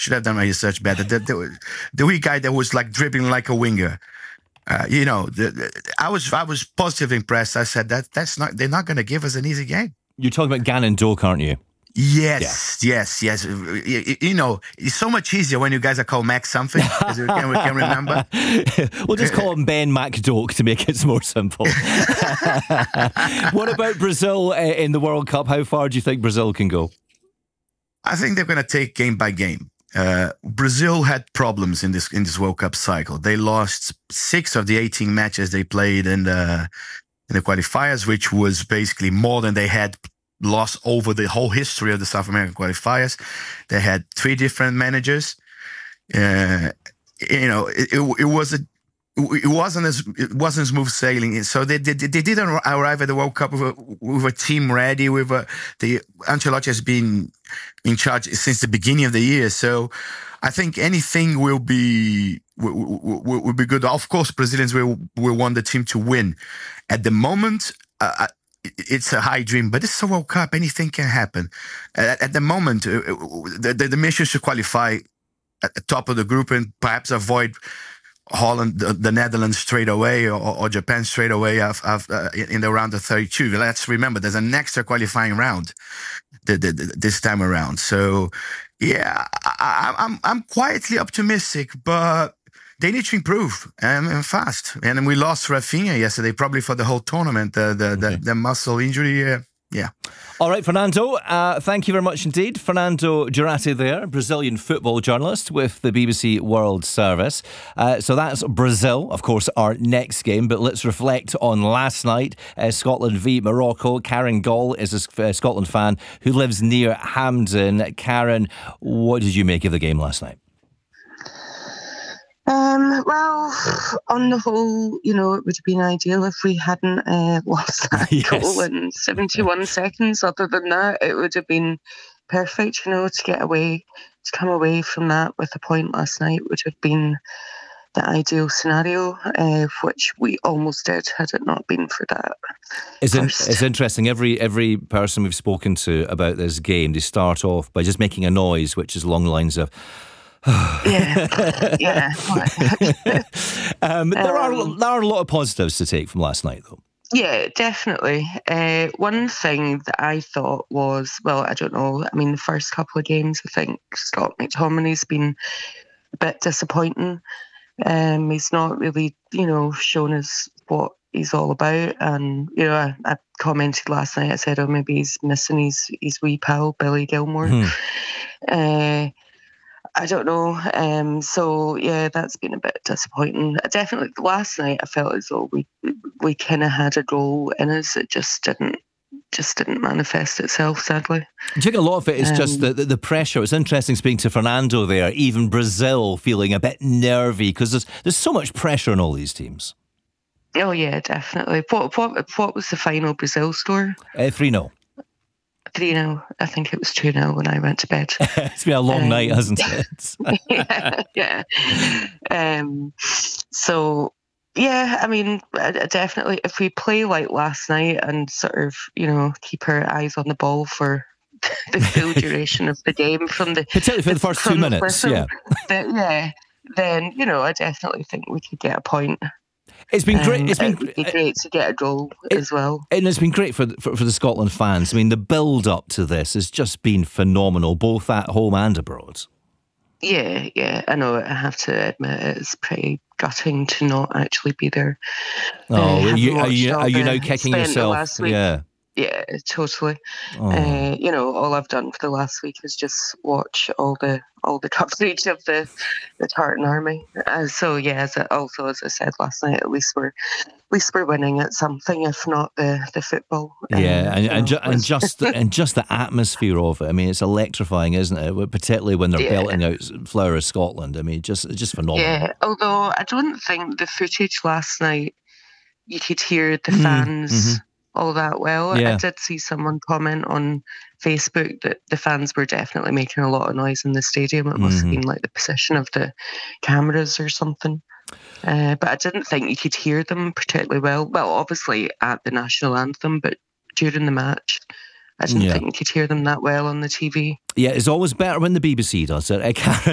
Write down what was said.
should have done my research better. The wee guy that was like dribbling like a winger. I was positively impressed. I said they're not going to give us an easy game. You're talking about Gannon Doak, aren't you? Yes. It's so much easier when you guys are called Max something, as we can remember. We'll just call him Ben McDoak to make it more simple. What about Brazil in the World Cup? How far do you think Brazil can go? I think they're going to take game by game. Brazil had problems in this World Cup cycle. They lost 6 of the 18 matches they played in the qualifiers, which was basically more than they had lost over the whole history of the South American qualifiers. They had 3 different managers. It wasn't smooth sailing. So they didn't arrive at the World Cup with a team ready. Ancelotti has been in charge since the beginning of the year. So I think anything will be good. Of course, Brazilians will want the team to win. At the moment, it's a high dream, but it's a World Cup. Anything can happen. At the moment, the mission should qualify at the top of the group and perhaps avoid Holland, the Netherlands straight away, or Japan straight away in the round of 32. Let's remember, there's an extra qualifying round this time around. So, yeah, I'm quietly optimistic, but they need to improve and fast. And we lost Rafinha yesterday, probably for the whole tournament. The muscle injury. Yeah. All right, Fernando, thank you very much indeed. Fernando Girati there, Brazilian football journalist with the BBC World Service. So that's Brazil, of course, our next game. But let's reflect on last night, Scotland v Morocco. Karen Gall is a Scotland fan who lives near Hampden. Karen, what did you make of the game last night? Well, on the whole, it would have been ideal if we hadn't lost that goal in 71 seconds. Other than that, it would have been perfect, to come away from that with a point last night would have been the ideal scenario, which we almost did had it not been for that. It's interesting. Every person we've spoken to about this game, they start off by just making a noise, which is along the lines of, yeah. There are a lot of positives to take from last night, though. Yeah, definitely. One thing that I thought was, I don't know. I mean, the first couple of games, I think Scott McTominay's been a bit disappointing. He's not really, shown us what he's all about. And I commented last night. I said, maybe he's missing his wee pal Billy Gilmore. I don't know. So yeah, that's been a bit disappointing. Definitely last night I felt as though we kind of had a goal in us. It just didn't manifest itself, sadly. Do you think a lot of it is just the pressure? It's interesting speaking to Fernando there. Even Brazil feeling a bit nervy because there's so much pressure on all these teams. Oh yeah, definitely. What was the final Brazil score? 3-0. 3-0. I think it was 2-0 when I went to bed. It's been a long night, hasn't it? Yeah. So, yeah, I mean, definitely, if we play like last night and sort of, keep our eyes on the ball for the full duration of the game particularly for the first 2 minutes, then, I definitely think we could get a point. It's been great. It would be great to get a goal as well. And it's been great for the Scotland fans. I mean, the build-up to this has just been phenomenal, both at home and abroad. Yeah. I know, I have to admit, it's pretty gutting to not actually be there. Oh, are you now kicking yourself? Yeah, totally. All I've done for the last week is just watch all the coverage of the Tartan Army. So yeah, as I said last night, at least we're winning at something, if not the football. Yeah, and just the atmosphere of it. I mean, it's electrifying, isn't it? Particularly when they're belting out Flower of Scotland. I mean, just phenomenal. Yeah, although I don't think the footage last night you could hear the fans all that well. Yeah. I did see someone comment on Facebook that the fans were definitely making a lot of noise in the stadium. It must have been like the position of the cameras or something. But I didn't think you could hear them particularly well. Well, obviously at the national anthem, but during the match, I didn't think you could hear them that well on the TV. Yeah, it's always better when the BBC does it.